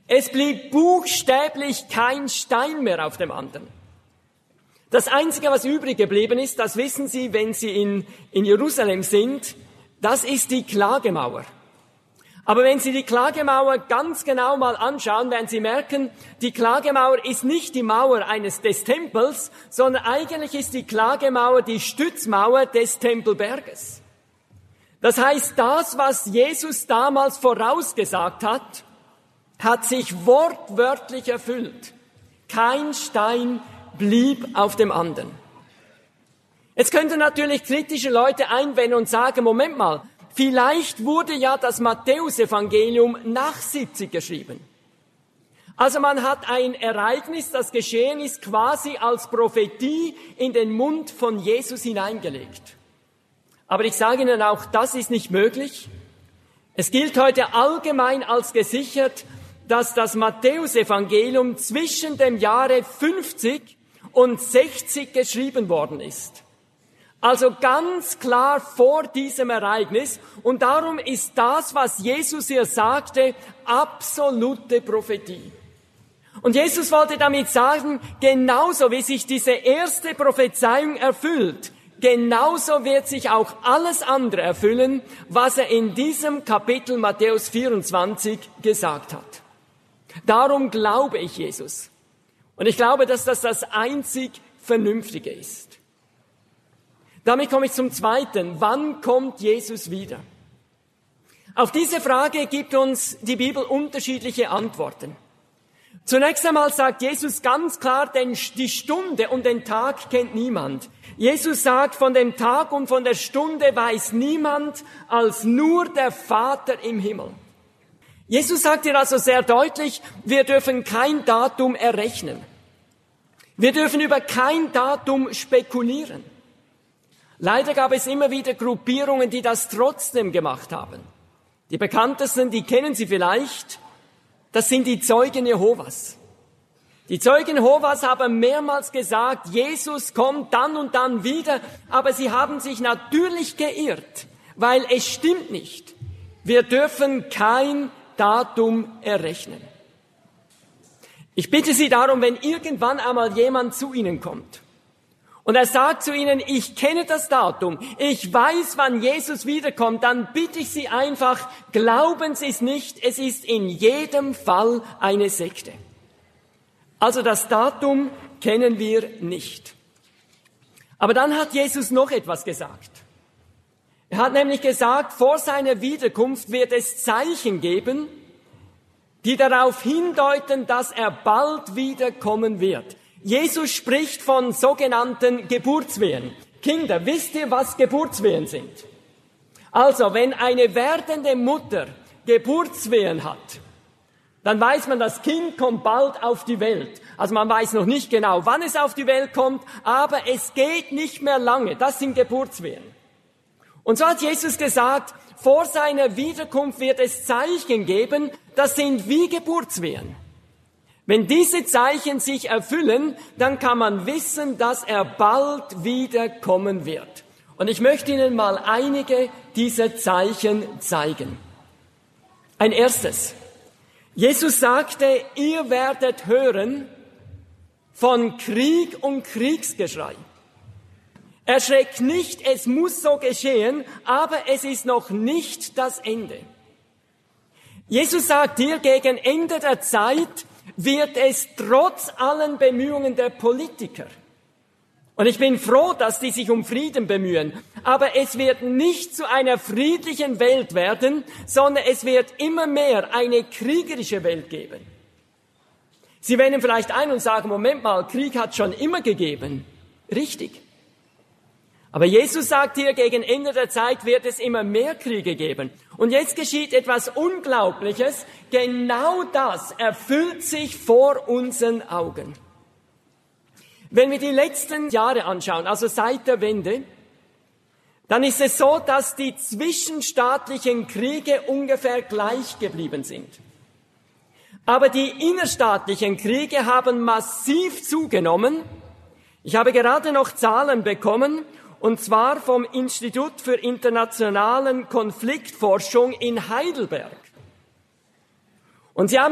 Es blieb buchstäblich kein Stein mehr auf dem anderen. Das Einzige, was übrig geblieben ist, das wissen Sie, wenn Sie in Jerusalem sind, das ist die Klagemauer. Aber wenn Sie die Klagemauer ganz genau mal anschauen, werden Sie merken, die Klagemauer ist nicht die Mauer des Tempels, sondern eigentlich ist die Klagemauer die Stützmauer des Tempelberges. Das heißt, das, was Jesus damals vorausgesagt hat, hat sich wortwörtlich erfüllt. Kein Stein blieb auf dem anderen. Jetzt könnten natürlich kritische Leute einwenden und sagen, Moment mal, vielleicht wurde ja das Matthäusevangelium nach 70 geschrieben. Also man hat ein Ereignis, das geschehen ist, quasi als Prophetie in den Mund von Jesus hineingelegt. Aber ich sage Ihnen auch, das ist nicht möglich. Es gilt heute allgemein als gesichert, dass das Matthäusevangelium zwischen dem Jahre 50 und 60 geschrieben worden ist. Also ganz klar vor diesem Ereignis. Und darum ist das, was Jesus hier sagte, absolute Prophetie. Und Jesus wollte damit sagen, genauso wie sich diese erste Prophezeiung erfüllt, genauso wird sich auch alles andere erfüllen, was er in diesem Kapitel Matthäus 24 gesagt hat. Darum glaube ich Jesus. Und ich glaube, dass das einzig Vernünftige ist. Damit komme ich zum Zweiten. Wann kommt Jesus wieder? Auf diese Frage gibt uns die Bibel unterschiedliche Antworten. Zunächst einmal sagt Jesus ganz klar, denn die Stunde und den Tag kennt niemand. Jesus sagt, von dem Tag und von der Stunde weiß niemand als nur der Vater im Himmel. Jesus sagt hier also sehr deutlich, wir dürfen kein Datum errechnen. Wir dürfen über kein Datum spekulieren. Leider gab es immer wieder Gruppierungen, die das trotzdem gemacht haben. Die bekanntesten, die kennen Sie vielleicht, das sind die Zeugen Jehovas. Die Zeugen Jehovas haben mehrmals gesagt, Jesus kommt dann und dann wieder, aber sie haben sich natürlich geirrt, weil es stimmt nicht. Wir dürfen kein Datum errechnen. Ich bitte Sie darum, wenn irgendwann einmal jemand zu Ihnen kommt und er sagt zu Ihnen, ich kenne das Datum, ich weiß, wann Jesus wiederkommt, dann bitte ich Sie einfach, glauben Sie es nicht, es ist in jedem Fall eine Sekte. Also das Datum kennen wir nicht. Aber dann hat Jesus noch etwas gesagt. Er hat nämlich gesagt, vor seiner Wiederkunft wird es Zeichen geben, die darauf hindeuten, dass er bald wiederkommen wird. Jesus spricht von sogenannten Geburtswehen. Kinder, wisst ihr, was Geburtswehen sind? Also, wenn eine werdende Mutter Geburtswehen hat, dann weiß man, das Kind kommt bald auf die Welt. Also man weiß noch nicht genau, wann es auf die Welt kommt, aber es geht nicht mehr lange. Das sind Geburtswehen. Und so hat Jesus gesagt, vor seiner Wiederkunft wird es Zeichen geben, das sind wie Geburtswehen. Wenn diese Zeichen sich erfüllen, dann kann man wissen, dass er bald wieder kommen wird. Und ich möchte Ihnen mal einige dieser Zeichen zeigen. Ein erstes. Jesus sagte, ihr werdet hören von Krieg und Kriegsgeschrei. Erschreckt nicht, es muss so geschehen, aber es ist noch nicht das Ende. Jesus sagt hier, gegen Ende der Zeit wird es trotz allen Bemühungen der Politiker, und ich bin froh, dass die sich um Frieden bemühen, aber es wird nicht zu einer friedlichen Welt werden, sondern es wird immer mehr eine kriegerische Welt geben. Sie wenden vielleicht ein und sagen, Moment mal, Krieg hat schon immer gegeben. Richtig. Aber Jesus sagt hier, gegen Ende der Zeit wird es immer mehr Kriege geben. Und jetzt geschieht etwas Unglaubliches. Genau das erfüllt sich vor unseren Augen. Wenn wir die letzten Jahre anschauen, also seit der Wende, dann ist es so, dass die zwischenstaatlichen Kriege ungefähr gleich geblieben sind. Aber die innerstaatlichen Kriege haben massiv zugenommen. Ich habe gerade noch Zahlen bekommen, und zwar vom Institut für internationalen Konfliktforschung in Heidelberg. Und sie haben